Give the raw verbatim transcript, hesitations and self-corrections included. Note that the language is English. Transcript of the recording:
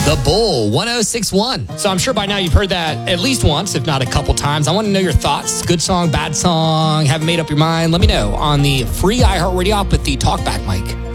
The Bull, one oh six one. So I'm sure by now you've heard that at least once, if not a couple times. I want to know your thoughts. Good song, bad song, haven't made up your mind. Let me know on the free iHeartRadio app with the TalkBack mic.